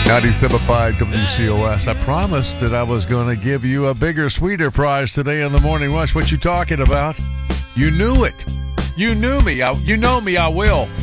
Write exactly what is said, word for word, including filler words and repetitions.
ninety-seven point five W C O S. I promised that I was going to give you a bigger, sweeter prize today in the Morning Rush. What you talking about? You knew it. You knew me. I, you know me. I will.